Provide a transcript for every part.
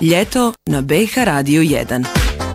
Ljeto na BiH Radio 1.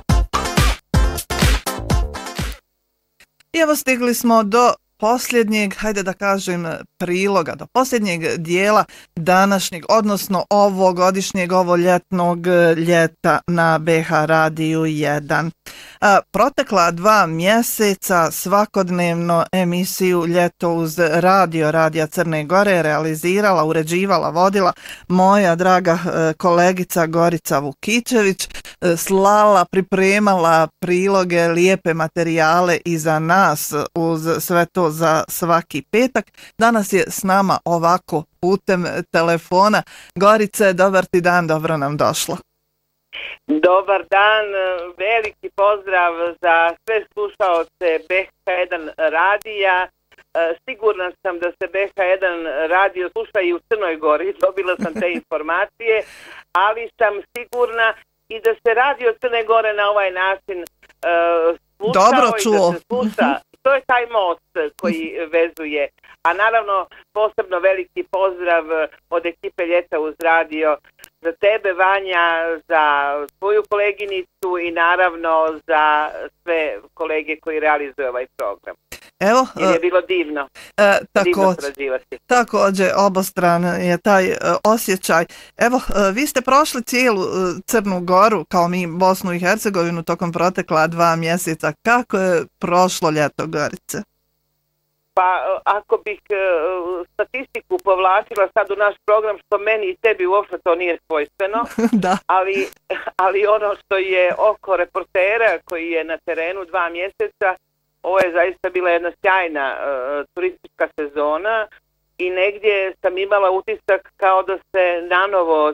I evo stigli smo do posljednjeg, hajde da kažem, priloga, do posljednjeg dijela današnjeg, odnosno ovogodišnjeg, ljetnog ljeta na BiH Radio 1. Protekla 2 mjeseca svakodnevno emisiju Ljeto uz Radija Crne Gore realizirala, uređivala, vodila moja draga kolegica Gorica Vukičević, slala, pripremala priloge, lijepe materijale i za nas uz sve to za svaki petak. Danas je s nama ovako putem telefona. Gorice, dobar ti dan, dobro nam došlo. Dobar dan, veliki pozdrav za sve slušaoce BiH1 radija. Sigurna sam da se BiH1 radio sluša i u Crnoj Gori, dobila sam te informacije, ali sam sigurna i da se radio Crne Gore na ovaj način slušao. Dobro čuo. I da se sluša. To je taj most koji vezuje. A naravno posebno veliki pozdrav od ekipe Ljeta uz radio za tebe, Vanja, za tvoju koleginicu i naravno za sve kolege koji realizuju ovaj program. Evo, jer je bilo divno. Divno surađivati. Također, obostran je taj osjećaj. Evo, vi ste prošli cijelu Crnu Goru, kao mi Bosnu i Hercegovinu, tokom protekla 2 mjeseca. Kako je prošlo ljeto, Gorice? Pa ako bih statistiku povlačila sad u naš program, što meni i tebi uopšte to nije svojstveno, da. ali ono što je oko reportera koji je na terenu 2 mjeseca, ovo je zaista bila jedna sjajna turistička sezona i negdje sam imala utisak kao da se nanovo